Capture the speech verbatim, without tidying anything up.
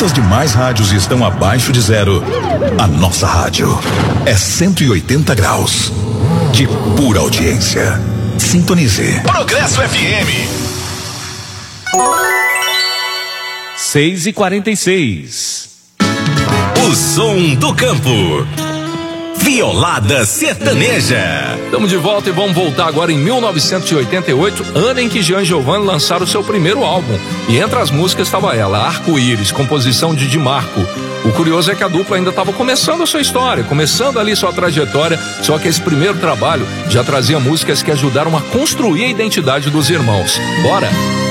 Quantas demais rádios estão abaixo de zero? A nossa rádio é cento e oitenta graus de pura audiência. Sintonize. Progresso F M. seis e quarenta e seis. O som do campo. Violada Sertaneja. Estamos de volta e vamos voltar agora em mil novecentos e oitenta e oito, ano em que Jean Giovanni lançaram o seu primeiro álbum. E entre as músicas estava ela, Arco-Íris, composição de Di Marco. O curioso é que a dupla ainda estava começando a sua história, começando ali sua trajetória, só que esse primeiro trabalho já trazia músicas que ajudaram a construir a identidade dos irmãos. Bora!